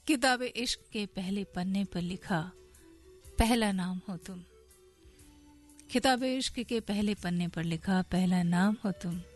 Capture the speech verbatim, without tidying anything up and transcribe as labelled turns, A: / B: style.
A: किताब इश्क के पहले पन्ने पर लिखा पहला नाम हो तुम। किताब इश्क के पहले पन्ने पर लिखा पहला नाम हो तुम।